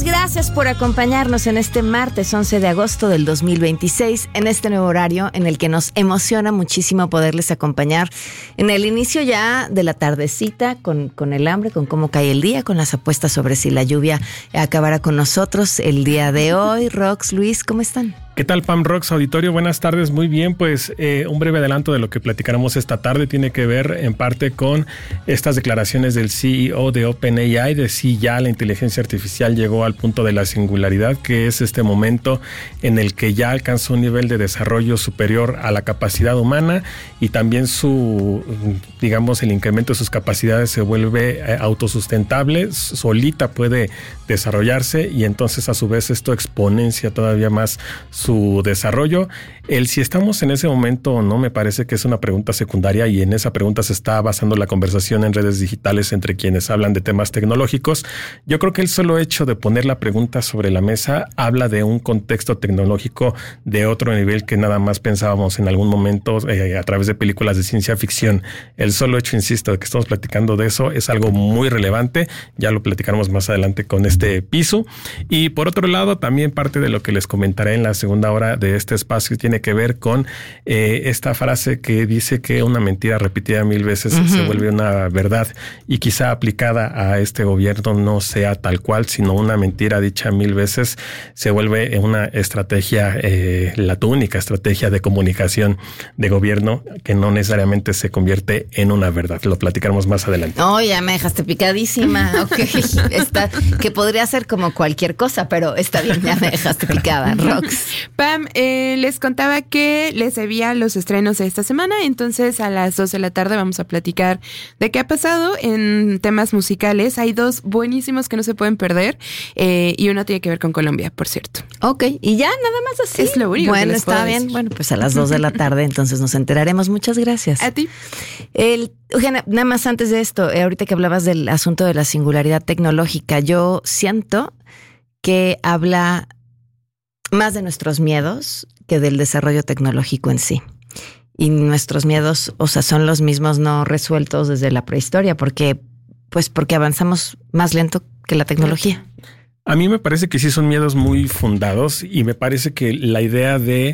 Muchas gracias por acompañarnos en este martes 11 de agosto del 2026, en este nuevo horario en el que nos emociona muchísimo poderles acompañar en el inicio ya de la tardecita, con el hambre, con cómo cae el día, con las apuestas sobre si la lluvia acabará con nosotros el día de hoy. Rox, Luis, ¿cómo están? ¿Qué tal, Pam, Rox, auditorio? Buenas tardes, muy bien, pues un breve adelanto de lo que platicaremos esta tarde tiene que ver en parte con estas declaraciones del CEO de OpenAI, de si ya la inteligencia artificial llegó al punto de la singularidad, que es este momento en el que ya alcanzó un nivel de desarrollo superior a la capacidad humana y también el incremento de sus capacidades se vuelve autosustentable, solita puede desarrollarse y entonces a su vez esto exponencia todavía más su desarrollo. Si estamos en ese momento o no, me parece que es una pregunta secundaria y en esa pregunta se está basando la conversación en redes digitales entre quienes hablan de temas tecnológicos. Yo creo que el solo hecho de poner la pregunta sobre la mesa habla de un contexto tecnológico de otro nivel que nada más pensábamos en algún momento a través de películas de ciencia ficción. El solo hecho, insisto, de que estamos platicando de eso es algo muy relevante. Ya lo platicaremos más adelante con este piso. Y por otro lado, también parte de lo que les comentaré en la segunda hora de este espacio tiene que ver con esta frase que dice que una mentira repetida 1000 veces se vuelve una verdad y quizá aplicada a este gobierno no sea tal cual, sino una mentira dicha 1000 veces se vuelve una estrategia, la única estrategia de comunicación de gobierno que no necesariamente se convierte en una verdad. Lo platicaremos más adelante. Oh, ya me dejaste picadísima. Ok, que podría ser como cualquier cosa, pero está bien, ya me dejaste picada, Rox. Pam, les contaba que les debía los estrenos de esta semana, entonces a las 2 de la tarde vamos a platicar de qué ha pasado en temas musicales. Hay dos buenísimos que no se pueden perder y uno tiene que ver con Colombia, por cierto. Ok, y ya nada más así. Es lo único que les puedo está bien. decir. Bueno, pues a las 2 de la tarde entonces nos enteraremos. Muchas gracias. A ti. Eugenia, nada más antes de esto, ahorita que hablabas del asunto de la singularidad tecnológica, yo siento que habla más de nuestros miedos que del desarrollo tecnológico en sí. Y nuestros miedos, son los mismos no resueltos desde la prehistoria, porque avanzamos más lento que la tecnología. A mí me parece que sí son miedos muy fundados y me parece que la idea de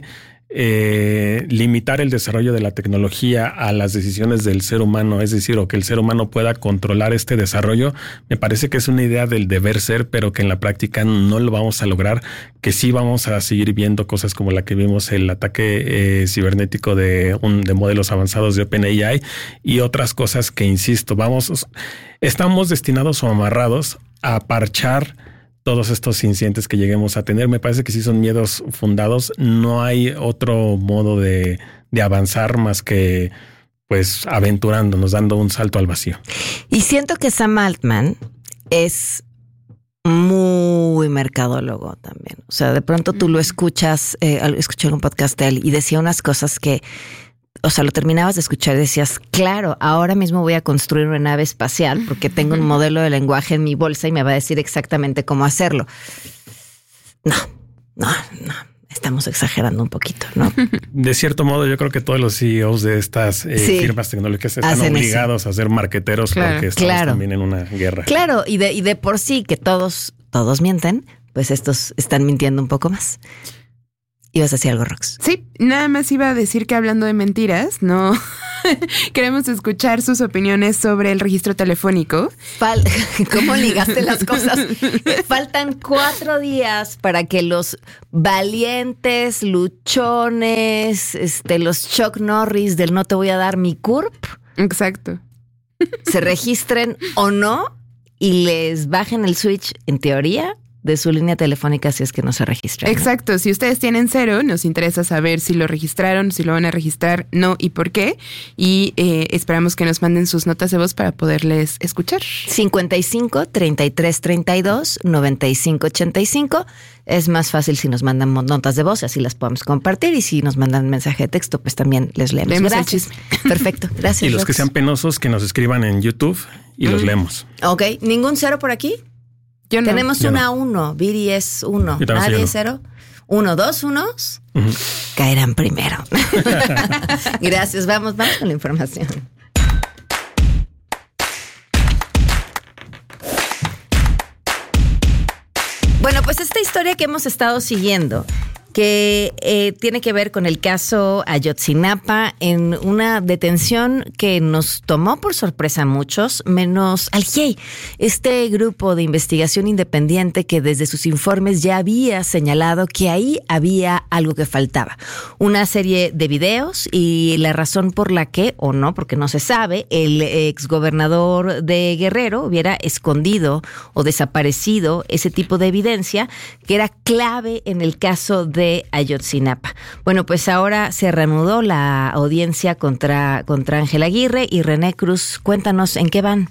limitar el desarrollo de la tecnología a las decisiones del ser humano, es decir, o que el ser humano pueda controlar este desarrollo, me parece que es una idea del deber ser, pero que en la práctica no lo vamos a lograr, que sí vamos a seguir viendo cosas como la que vimos, el ataque cibernético de modelos avanzados de OpenAI y otras cosas que, insisto, estamos destinados o amarrados a parchar todos estos incidentes que lleguemos a tener. Me parece que sí son miedos fundados. No hay otro modo de avanzar más que aventurándonos, dando un salto al vacío. Y siento que Sam Altman es muy mercadólogo también. O sea, de pronto tú lo escuchas, escuché un podcast de él y decía unas cosas que, lo terminabas de escuchar y decías, claro, ahora mismo voy a construir una nave espacial porque tengo un modelo de lenguaje en mi bolsa y me va a decir exactamente cómo hacerlo. No. Estamos exagerando un poquito, ¿no? De cierto modo, yo creo que todos los CEOs de estas firmas tecnológicas están obligados a ser marqueteros porque estamos también en una guerra. Claro, y de por sí que todos mienten, pues estos están mintiendo un poco más. ¿Ibas a decir algo, Rox? Sí, nada más iba a decir que hablando de mentiras, no queremos escuchar sus opiniones sobre el registro telefónico. ¿Cómo ligaste las cosas? Faltan 4 días para que los valientes, luchones, los Chuck Norris del no te voy a dar mi CURP. Exacto. Se registren o no y les bajen el switch, en teoría, de su línea telefónica si es que no se registran. Exacto. ¿No? Si ustedes tienen 0, nos interesa saber si lo registraron, si lo van a registrar, no y por qué. Y esperamos que nos manden sus notas de voz para poderles escuchar. 55 33 32 95 85. Es más fácil si nos mandan notas de voz, así las podemos compartir. Y si nos mandan mensaje de texto, pues también les leemos. Leemos el chisme. Perfecto. Gracias. Y los que sean penosos, que nos escriban en YouTube y los leemos. Ok. ¿Ningún 0 por aquí? Yo no. Tenemos Yo una no. 1, Viri es 1. Nadie es 0. 1, 2 unos. Caerán primero. Gracias. Vamos con la información. Bueno, pues esta historia que hemos estado siguiendo, que tiene que ver con el caso Ayotzinapa, en una detención que nos tomó por sorpresa a muchos, menos al GIEI, este grupo de investigación independiente que desde sus informes ya había señalado que ahí había algo que faltaba. Una serie de videos y la razón por la que, o no, porque no se sabe, el exgobernador de Guerrero hubiera escondido o desaparecido ese tipo de evidencia que era clave en el caso de Ayotzinapa. Bueno, pues ahora se reanudó la audiencia contra Ángel Aguirre y René Cruz. Cuéntanos en qué van.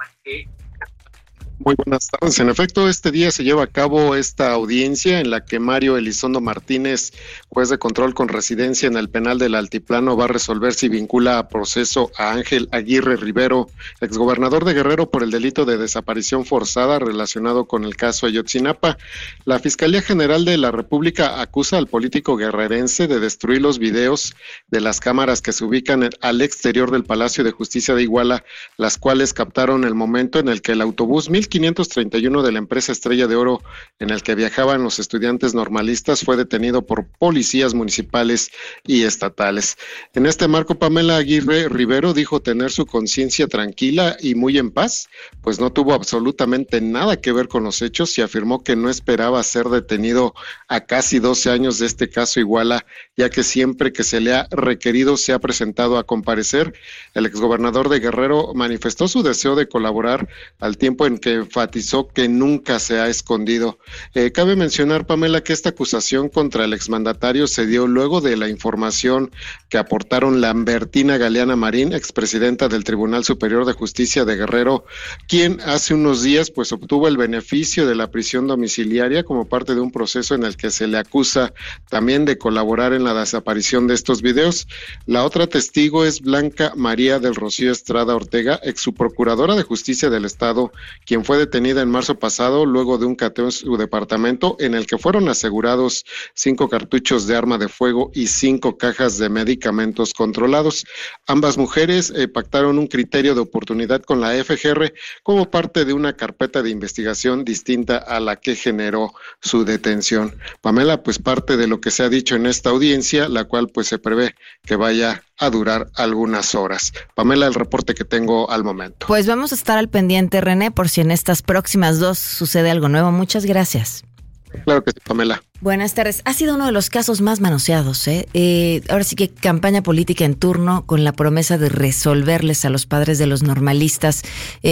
Muy buenas tardes. En efecto, este día se lleva a cabo esta audiencia en la que Mario Elizondo Martínez, juez de control con residencia en el penal del Altiplano, va a resolver si vincula a proceso a Ángel Aguirre Rivero, exgobernador de Guerrero, por el delito de desaparición forzada relacionado con el caso Ayotzinapa. La Fiscalía General de la República acusa al político guerrerense de destruir los videos de las cámaras que se ubican al exterior del Palacio de Justicia de Iguala, las cuales captaron el momento en el que el autobús 1531 de la empresa Estrella de Oro, en el que viajaban los estudiantes normalistas, fue detenido por policías municipales y estatales. En este marco, Pamela Aguirre Rivero dijo tener su conciencia tranquila y muy en paz, pues no tuvo absolutamente nada que ver con los hechos y afirmó que no esperaba ser detenido a casi 12 años de este caso Iguala, ya que siempre que se le ha requerido se ha presentado a comparecer. El exgobernador de Guerrero manifestó su deseo de colaborar, al tiempo en que enfatizó que nunca se ha escondido. Cabe mencionar, Pamela, que esta acusación contra el exmandatario se dio luego de la información que aportaron Lambertina Galeana Marín, expresidenta del Tribunal Superior de Justicia de Guerrero, quien hace unos días pues obtuvo el beneficio de la prisión domiciliaria como parte de un proceso en el que se le acusa también de colaborar en la desaparición de estos videos. La otra testigo es Blanca María del Rocío Estrada Ortega, ex subprocuradora de Justicia del Estado, quien fue detenida en marzo pasado luego de un cateo en su departamento en el que fueron asegurados 5 cartuchos de arma de fuego y 5 cajas de medicamentos controlados. Ambas mujeres pactaron un criterio de oportunidad con la FGR como parte de una carpeta de investigación distinta a la que generó su detención. Pamela, pues parte de lo que se ha dicho en esta audiencia, la cual pues se prevé que vaya a durar algunas horas. Pamela, el reporte que tengo al momento. Pues vamos a estar al pendiente, René, por si en estas próximas 2 sucede algo nuevo. Muchas gracias. Claro que sí, Pamela. Buenas tardes. Ha sido uno de los casos más manoseados, ahora sí que campaña política en turno con la promesa de resolverles a los padres de los normalistas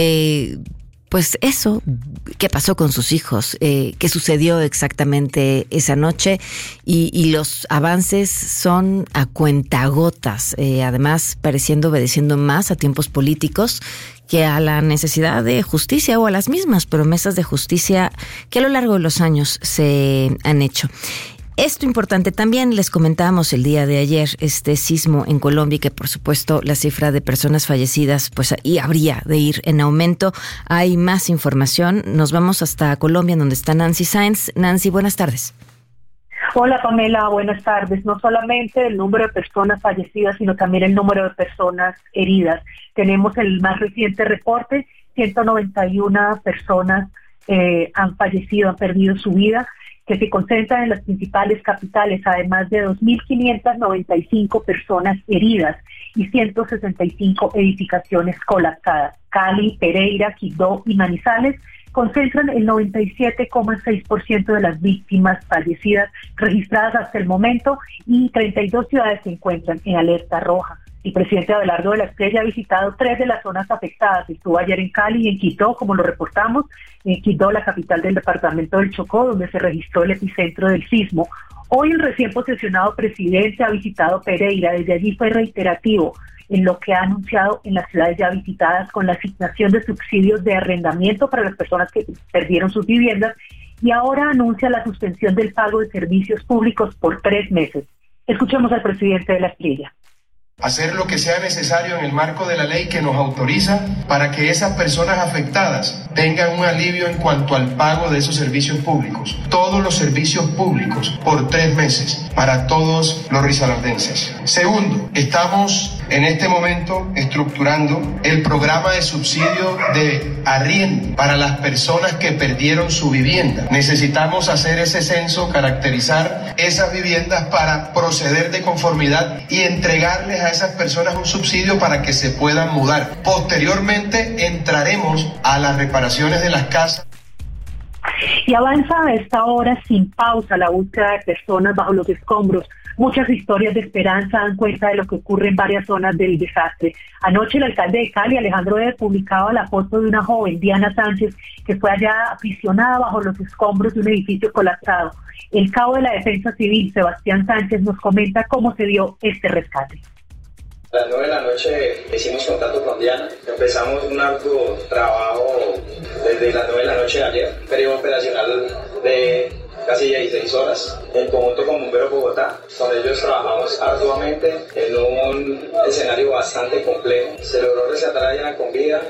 pues eso, qué pasó con sus hijos, qué sucedió exactamente esa noche y los avances son a cuentagotas, además pareciendo obedeciendo más a tiempos políticos que a la necesidad de justicia o a las mismas promesas de justicia que a lo largo de los años se han hecho. Esto importante también, les comentábamos el día de ayer, este sismo en Colombia y que por supuesto la cifra de personas fallecidas pues ahí habría de ir en aumento. Hay más información, nos vamos hasta Colombia donde está Nancy Sáenz. Nancy, buenas tardes. Hola Pamela, buenas tardes. No solamente el número de personas fallecidas, sino también el número de personas heridas. Tenemos el más reciente reporte, 191 personas han fallecido, han perdido su vida, que se concentran en las principales capitales, además de 2.595 personas heridas y 165 edificaciones colapsadas. Cali, Pereira, Quibdó y Manizales concentran el 97,6% de las víctimas fallecidas registradas hasta el momento y 32 ciudades se encuentran en alerta roja. El presidente Abelardo de la Espriella ha visitado 3 de las zonas afectadas. Estuvo ayer en Cali y en Quibdó, como lo reportamos, en Quibdó, la capital del departamento del Chocó, donde se registró el epicentro del sismo. Hoy el recién posesionado presidente ha visitado Pereira. Desde allí fue reiterativo en lo que ha anunciado en las ciudades ya visitadas con la asignación de subsidios de arrendamiento para las personas que perdieron sus viviendas y ahora anuncia la suspensión del pago de servicios públicos por 3 meses. Escuchemos al presidente de la Espriella. hacer lo que sea necesario en el marco de la ley que nos autoriza para que esas personas afectadas tengan un alivio en cuanto al pago de esos servicios públicos. Todos los servicios públicos por 3 meses para todos los risaraldenses. Segundo, estamos en este momento estructurando el programa de subsidio de arriendo para las personas que perdieron su vivienda. Necesitamos hacer ese censo, caracterizar esas viviendas para proceder de conformidad y entregarles a esas personas un subsidio para que se puedan mudar. Posteriormente entraremos a las reparaciones de las casas. Y avanza a esta hora sin pausa la búsqueda de personas bajo los escombros. Muchas historias de esperanza dan cuenta de lo que ocurre en varias zonas del desastre. Anoche el alcalde de Cali, Alejandro Eder, publicaba la foto de una joven, Diana Sánchez, que fue allá aprisionada bajo los escombros de un edificio colapsado. El cabo de la Defensa Civil, Sebastián Sánchez, nos comenta cómo se dio este rescate. A las 9 de la noche hicimos contacto con Diana. Empezamos un arduo trabajo desde las 9 de la noche de ayer, periodo operacional de casi 16 horas, en conjunto con Bomberos Bogotá. Con ellos trabajamos arduamente en un escenario bastante complejo. Se logró rescatar a Diana con vida.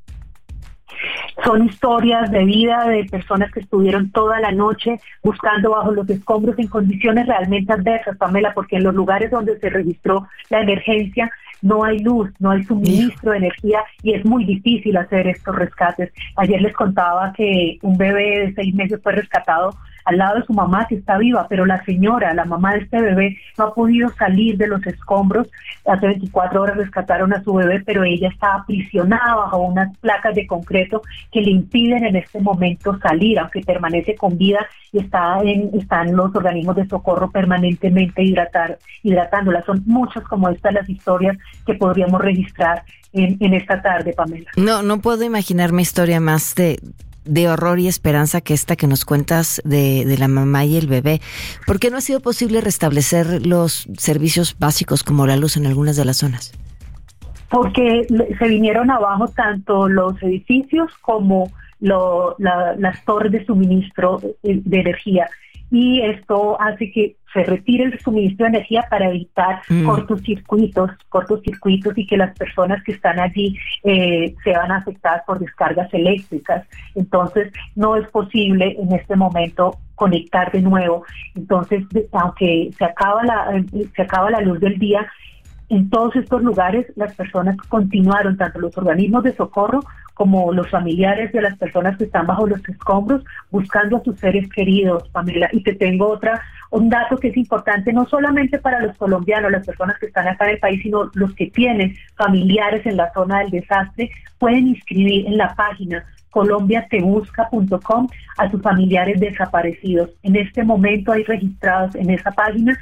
Son historias de vida de personas que estuvieron toda la noche buscando bajo los escombros en condiciones realmente adversas, Pamela, porque en los lugares donde se registró la emergencia no hay luz, no hay suministro de energía y es muy difícil hacer estos rescates. Ayer les contaba que un bebé de 6 meses fue rescatado al lado de su mamá, que está viva, pero la señora, la mamá de este bebé, no ha podido salir de los escombros. Hace 24 horas rescataron a su bebé, pero ella está aprisionada bajo unas placas de concreto que le impiden en este momento salir, aunque permanece con vida y están los organismos de socorro permanentemente hidratándola. Son muchas como estas las historias que podríamos registrar en esta tarde, Pamela. No puedo imaginarme historia más de horror y esperanza que esta que nos cuentas de la mamá y el bebé. ¿Por qué no ha sido posible restablecer los servicios básicos como la luz en algunas de las zonas? Porque se vinieron abajo tanto los edificios como las torres de suministro de energía. Y esto hace que se retire el suministro de energía para evitar cortocircuitos y que las personas que están allí sean afectadas por descargas eléctricas. Entonces no es posible en este momento conectar de nuevo. Entonces, aunque se acaba la luz del día, en todos estos lugares las personas continuaron, tanto los organismos de socorro como los familiares de las personas que están bajo los escombros, buscando a sus seres queridos, Pamela. Y te tengo un dato que es importante, no solamente para los colombianos, las personas que están acá en el país, sino los que tienen familiares en la zona del desastre, pueden inscribir en la página colombiatebusca.com a sus familiares desaparecidos. En este momento hay registrados en esa página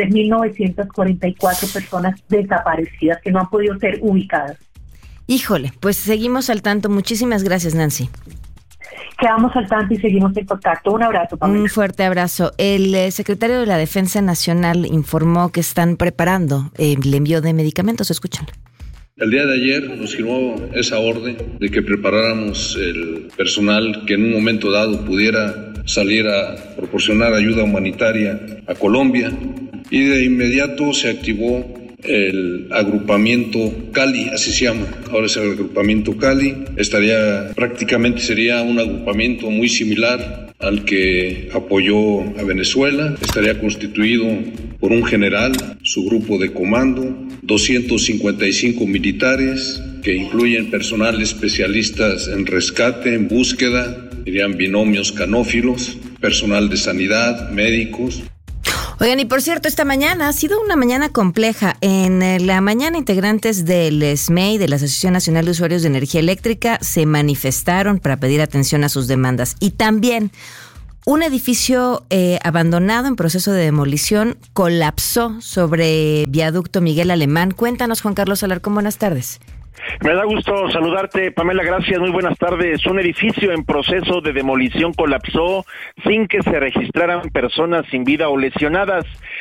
3.944 personas desaparecidas que no han podido ser ubicadas. Híjole, pues seguimos al tanto. Muchísimas gracias, Nancy. Quedamos al tanto y seguimos en contacto. Un abrazo, Pamela. Un fuerte abrazo. El secretario de la Defensa Nacional informó que están preparando el envío de medicamentos. Escuchan. El día de ayer nos firmó esa orden de que preparáramos el personal que en un momento dado pudiera salir a proporcionar ayuda humanitaria a Colombia, y de inmediato se activó el agrupamiento Cali, así se llama, ahora es el agrupamiento Cali. Prácticamente sería un agrupamiento muy similar al que apoyó a Venezuela. Estaría constituido por un general, su grupo de comando, 255 militares, que incluyen personal especialistas en rescate, en búsqueda, dirían binomios canófilos, personal de sanidad, médicos. Oigan, y por cierto, esta mañana ha sido una mañana compleja. En la mañana, integrantes del SMEI, de la Asociación Nacional de Usuarios de Energía Eléctrica, se manifestaron para pedir atención a sus demandas. Y también un edificio abandonado en proceso de demolición colapsó sobre Viaducto Miguel Alemán. Cuéntanos, Juan Carlos Alarcón, buenas tardes. Me da gusto saludarte, Pamela, gracias, muy buenas tardes. Un edificio en proceso de demolición colapsó sin que se registraran personas sin vida o lesionadas.